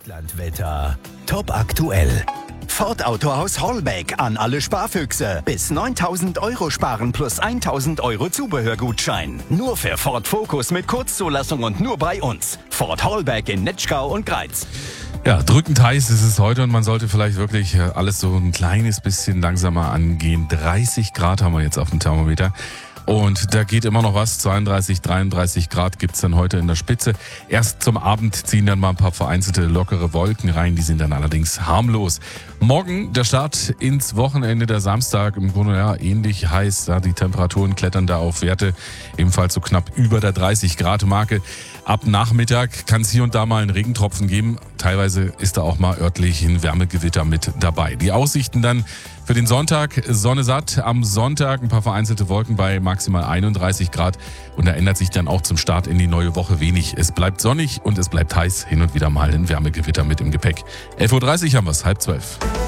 Vogtlandwetter. Top aktuell. Ford Autohaus Hollbeck an alle Sparfüchse. Bis 9.000 € sparen plus 1.000 € Zubehörgutschein. Nur für Ford Focus mit Kurzzulassung und nur bei uns. Ford Hollbeck in Netschkau und Greiz. Ja, drückend heiß ist es heute und man sollte vielleicht wirklich alles so ein kleines bisschen langsamer angehen. 30 Grad haben wir jetzt auf dem Thermometer. Und da geht immer noch was. 32, 33 Grad gibt's dann heute in der Spitze. Erst zum Abend ziehen dann mal ein paar vereinzelte lockere Wolken rein. Die sind dann allerdings harmlos. Morgen der Start ins Wochenende, der Samstag. Im Grunde ja ähnlich heiß. Ja, die Temperaturen klettern da auf Werte ebenfalls so knapp über der 30 Grad Marke. Ab Nachmittag kann es hier und da mal einen Regentropfen geben. Teilweise ist da auch mal örtlich ein Wärmegewitter mit dabei. Die Aussichten dann für den Sonntag: Sonne satt. Am Sonntag ein paar vereinzelte Wolken bei maximal 31 Grad. Und da ändert sich dann auch zum Start in die neue Woche wenig. Es bleibt sonnig und es bleibt heiß. Hin und wieder mal ein Wärmegewitter mit im Gepäck. 11.30 Uhr haben wir es, 11:30.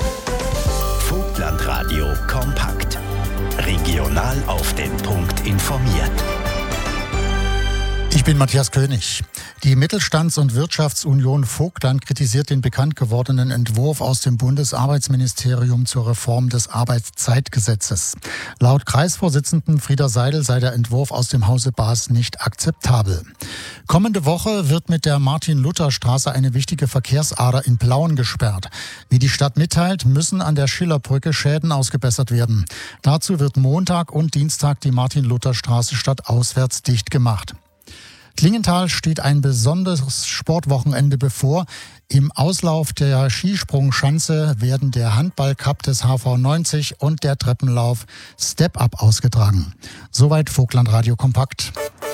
Vogtlandradio kompakt. Regional auf den Punkt informiert. Ich bin Matthias König. Die Mittelstands- und Wirtschaftsunion Vogtland kritisiert den bekannt gewordenen Entwurf aus dem Bundesarbeitsministerium zur Reform des Arbeitszeitgesetzes. Laut Kreisvorsitzenden Frieder Seidel sei der Entwurf aus dem Hause Baas nicht akzeptabel. Kommende Woche wird mit der Martin-Luther-Straße eine wichtige Verkehrsader in Plauen gesperrt. Wie die Stadt mitteilt, müssen an der Schillerbrücke Schäden ausgebessert werden. Dazu wird Montag und Dienstag die Martin-Luther-Straße stadtauswärts dicht gemacht. Klingenthal steht ein besonderes Sportwochenende bevor. Im Auslauf der Skisprungschanze werden der Handball-Cup des HV 90 und der Treppenlauf Step-Up ausgetragen. Soweit Vogtlandradio kompakt.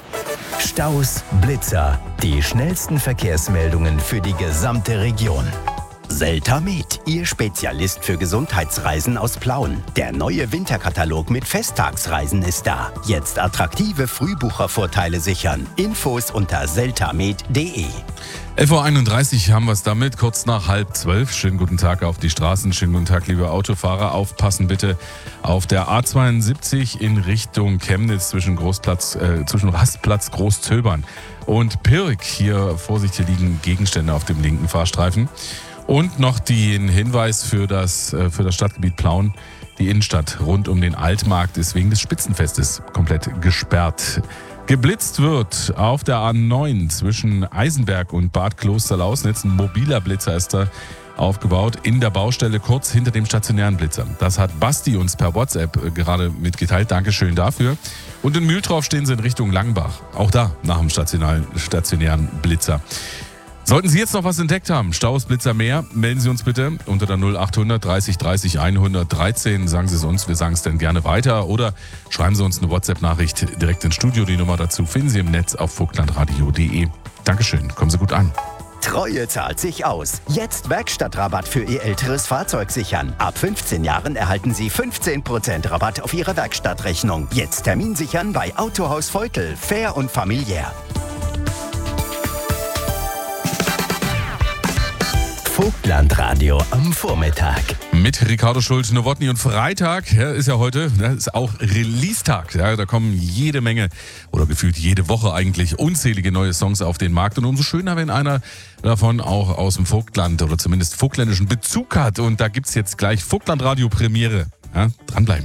Staus, Blitzer, die schnellsten Verkehrsmeldungen für die gesamte Region. Seltamed, Ihr Spezialist für Gesundheitsreisen aus Plauen. Der neue Winterkatalog mit Festtagsreisen ist da. Jetzt attraktive Frühbuchervorteile sichern. Infos unter seltamed.de. 11.31 Uhr haben wir es damit, kurz nach 11:30. Schönen guten Tag auf die Straßen, schönen guten Tag, liebe Autofahrer. Aufpassen bitte auf der A72 in Richtung Chemnitz zwischen Rastplatz Großzöbern und Pirk. Hier, Vorsicht, hier liegen Gegenstände auf dem linken Fahrstreifen. Und noch den Hinweis für das Stadtgebiet Plauen. Die Innenstadt rund um den Altmarkt ist wegen des Spitzenfestes komplett gesperrt. Geblitzt wird auf der A9 zwischen Eisenberg und Bad Klosterlausnitz. Ein mobiler Blitzer ist da aufgebaut in der Baustelle kurz hinter dem stationären Blitzer. Das hat Basti uns per WhatsApp gerade mitgeteilt. Dankeschön dafür. Und in Mühltrauf stehen sie in Richtung Langenbach. Auch da nach dem stationären Blitzer. Sollten Sie jetzt noch was entdeckt haben, Staus, Blitzer, mehr, melden Sie uns bitte unter der 0800 30 30 113. Sagen Sie es uns, wir sagen es dann gerne weiter. Oder schreiben Sie uns eine WhatsApp-Nachricht direkt ins Studio. Die Nummer dazu finden Sie im Netz auf vogtlandradio.de. Dankeschön, kommen Sie gut an. Treue zahlt sich aus. Jetzt Werkstattrabatt für Ihr älteres Fahrzeug sichern. Ab 15 Jahren erhalten Sie 15% Rabatt auf Ihre Werkstattrechnung. Jetzt Termin sichern bei Autohaus Veutel. Fair und familiär. Vogtlandradio am Vormittag. Mit Ricardo Schulz-Nowotny und Freitag, ja, ist ja heute, ist auch Release-Tag. Ja, da kommen jede Menge oder gefühlt jede Woche eigentlich unzählige neue Songs auf den Markt. Und umso schöner, wenn einer davon auch aus dem Vogtland oder zumindest vogtländischen Bezug hat. Und da gibt's jetzt gleich Vogtlandradio Premiere. Ja, dranbleiben.